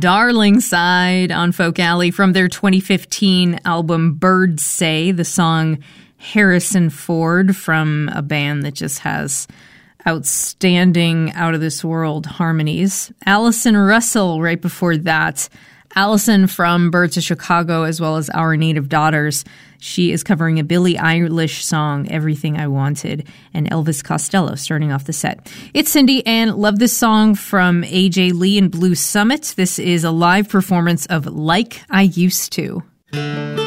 Darling Side on Folk Alley from their 2015 album Birds Say, the song Harrison Ford from a band that just has outstanding, out-of-this-world harmonies. Allison Russell right before that. Allison from Birds of Chicago as well as Our Native Daughters. She is covering a Billie Eilish song, Everything I Wanted, and Elvis Costello starting off the set. It's Cindy, and love this song from AJ Lee and Blue Summit. This is a live performance of Like I Used To.